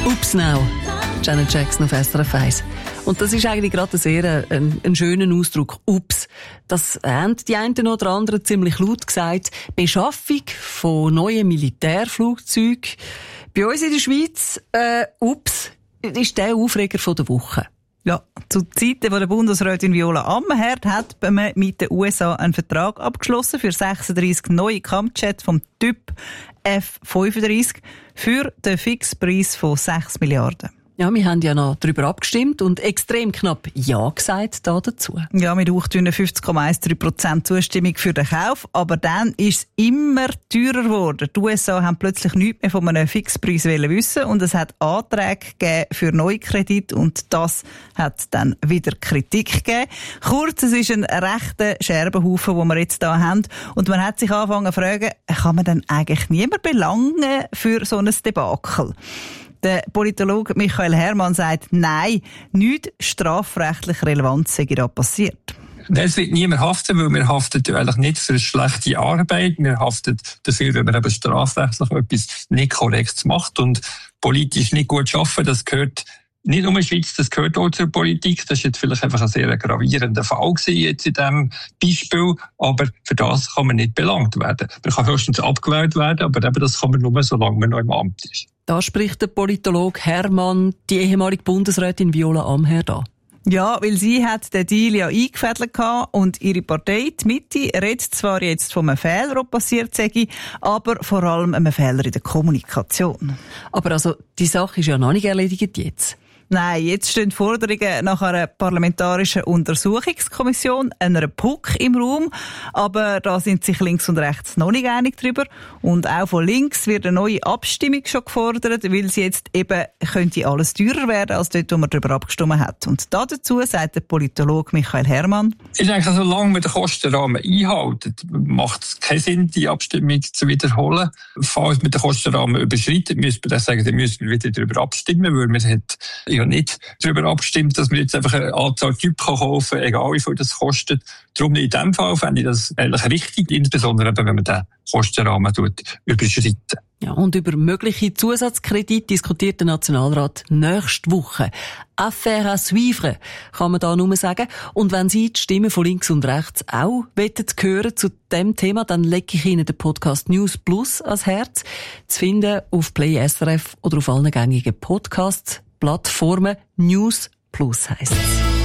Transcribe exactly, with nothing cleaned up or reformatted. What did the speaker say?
Ups Now, Janet Jackson auf S R F eins. Und das ist eigentlich gerade sehr ein, ein schöner Ausdruck. Ups. Das haben die einen oder anderen ziemlich laut gesagt. Beschaffung von neuen Militärflugzeugen. Bei uns in der Schweiz, äh, ups, ist der Aufreger von der Woche. Ja, zu Zeiten von der Bundesrätin Viola Amherd hat man mit den U S A einen Vertrag abgeschlossen für sechsunddreissig neue Kampfjets vom Typ F fünfunddreissig für den Fixpreis von sechs Milliarden. Ja, wir haben ja noch darüber abgestimmt und extrem knapp Ja gesagt da dazu. Ja, mit hauchdünnen fünfzig Komma dreizehn Prozent Zustimmung für den Kauf, aber dann ist es immer teurer geworden. Die U S A haben plötzlich nichts mehr von einem Fixpreis wissen und es hat Anträge gegeben für Neukredit und das hat dann wieder Kritik gegeben. Kurz, es ist ein rechter Scherbenhaufen, den wir jetzt hier haben und man hat sich angefangen zu fragen, kann man denn eigentlich niemand belangen für so ein Debakel? Der Politologe Michael Herrmann sagt, nein, nichts strafrechtlich relevant sei da passiert. Es wird niemand haften, weil wir haften eigentlich nicht für eine schlechte Arbeit. Wir haften dafür, wenn man eben strafrechtlich etwas nicht korrekt macht und politisch nicht gut arbeiten. Das gehört nicht nur in der Schweiz, das gehört auch zur Politik. Das ist jetzt vielleicht einfach ein sehr gravierender Fall gewesen, jetzt in diesem Beispiel. Aber für das kann man nicht belangt werden. Man kann höchstens abgewählt werden, aber eben das kann man nur, solange man noch im Amt ist. Da spricht der Politologe Herrmann die ehemalige Bundesrätin Viola Amherd an. Ja, weil sie hat den Deal ja eingefädelt gehabt und ihre Partei, die Mitte, redet zwar jetzt von einem Fehler, der passiert sei, aber vor allem einem Fehler in der Kommunikation. Aber also, die Sache ist ja noch nicht erledigt jetzt. Nein, jetzt stehen Forderungen nach einer parlamentarischen Untersuchungskommission, einer P U C im Raum, aber da sind sich links und rechts noch nicht einig drüber. Und auch von links wird eine neue Abstimmung schon gefordert, weil sie jetzt eben könnte alles teurer werden, als dort, wo man darüber abgestimmt hat. Und dazu sagt der Politologe Michael Herrmann. Ich denke, solange man den Kostenrahmen einhält, macht es keinen Sinn, die Abstimmung zu wiederholen. Falls man den Kostenrahmen überschreitet, müssen wir dann sagen, dann müssen wir wieder darüber abstimmen, weil wir hat ja nicht darüber abgestimmt, dass wir jetzt einfach eine Anzahl Typen kaufen kann, egal wie viel das kostet. Darum in diesem Fall fände ich das eigentlich richtig, insbesondere wenn man den Kostenrahmen überschreitet. Ja, und über mögliche Zusatzkredite diskutiert der Nationalrat nächste Woche. Affaire à suivre, kann man da nur sagen. Und wenn Sie die Stimmen von links und rechts auch hören zu dem Thema, dann lege ich Ihnen den Podcast News Plus ans Herz. Zu finden auf Play S R F oder auf allen gängigen Podcasts. Plattformen. News Plus heisst es.